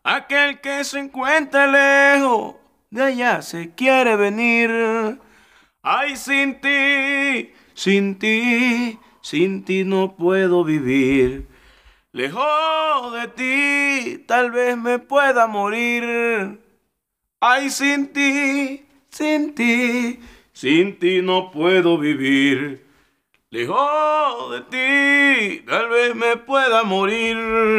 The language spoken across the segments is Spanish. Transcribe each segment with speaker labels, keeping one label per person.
Speaker 1: Aquel que se encuentra lejos, de allá se quiere venir. Ay, sin ti, sin ti, sin ti no puedo vivir. Lejos de ti, tal vez me pueda morir. Ay, sin ti, sin ti, sin ti no puedo vivir. Lejos de ti, tal vez me pueda morir.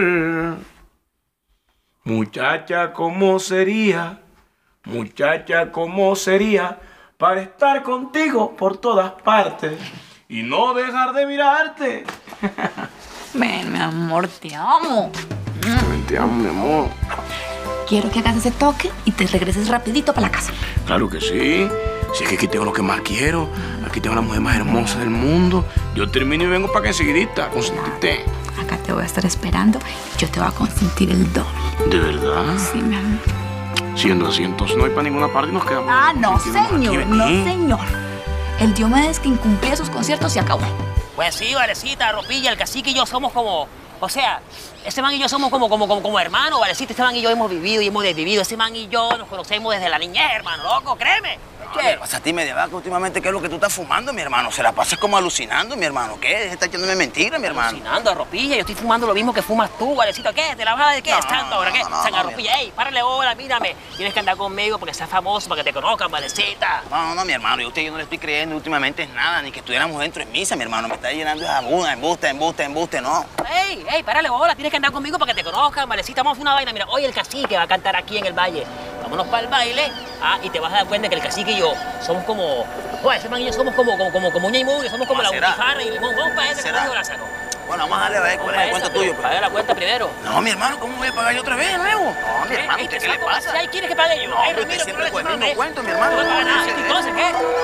Speaker 1: Muchacha, ¿cómo sería? Muchacha, ¿cómo sería para estar contigo por todas partes y no dejar de mirarte?
Speaker 2: Ven, mi amor, te amo.
Speaker 1: Te amo, mi amor.
Speaker 2: Quiero que hagas ese toque y te regreses rapidito para la casa.
Speaker 1: Claro que sí. Si es que aquí tengo lo que más quiero. Aquí tengo la mujer más hermosa del mundo. Yo termino y vengo para que enseguidita a consentirte.
Speaker 2: Acá te voy a estar esperando y yo te voy a consentir el doble.
Speaker 1: ¿De verdad?
Speaker 2: Sí, mi amor.
Speaker 1: Siendo así, entonces no hay para ninguna parte y nos quedamos.
Speaker 2: Ah, no,
Speaker 1: sintiéndonos
Speaker 2: señor,
Speaker 1: aquí,
Speaker 2: no,
Speaker 1: ¿eh?
Speaker 2: señor. El Diomedes que incumplía sus conciertos se acabó.
Speaker 3: Pues sí, Valecita, Ropilla, el cacique y yo somos como... O sea, ese man y yo somos como hermanos, Valecita. Ese man y yo hemos vivido y hemos desvivido. Ese man y yo nos conocemos desde la niñez, hermano, loco, créeme.
Speaker 4: ¿Qué te pasa a ti, media vaca? Últimamente, ¿qué es lo que tú estás fumando, mi hermano? Se la pasas como alucinando, mi hermano. ¿Qué? Deja de estar echándome mentiras, mi hermano.
Speaker 3: Alucinando, Ropilla, yo estoy fumando lo mismo que fumas tú, Valecita. ¿Qué? ¿Te la vas a de qué?
Speaker 4: No,
Speaker 3: ¿Santo ahora qué?
Speaker 4: no,
Speaker 3: Sanga
Speaker 4: no,
Speaker 3: Ropilla, ey, párale bola, mírame. Tienes que andar conmigo porque seas famoso, para que te conozcan, Valecita.
Speaker 4: No, mi hermano. Yo no le estoy creyendo últimamente en nada, ni que estuviéramos dentro en misa, mi hermano. Me está llenando de abuna, embuste, no.
Speaker 3: Ey, párale bola, tienes que andar conmigo para que te conozcan, Valecita. Vamos a hacer una vaina. Mira, hoy el cacique va a cantar aquí en el valle. Vámonos para el baile, y te vas a dar cuenta que el cacique y yo somos como... Oye, ese man y yo somos como uña y mugre, somos como la butifarra y limón. Vamos para ese, como dijo Lázaro.
Speaker 4: Bueno, vamos a darle a ver cuál es el cuento tuyo.
Speaker 3: Paga la cuenta primero.
Speaker 4: No, mi hermano, ¿cómo voy a pagar yo otra vez de nuevo? No, mi hermano, ¿qué le pasa?
Speaker 3: Si ahí quieres que pague yo.
Speaker 4: No, pero usted siempre con el mismo cuento, mi hermano.
Speaker 3: No voy a pagar nada. Entonces, ¿qué?